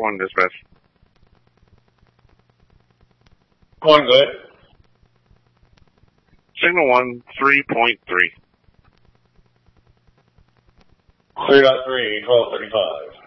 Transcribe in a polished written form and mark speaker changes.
Speaker 1: 1 dispatch.
Speaker 2: Going good.
Speaker 1: Signal 1, 3.3.
Speaker 2: 3.3, 1235.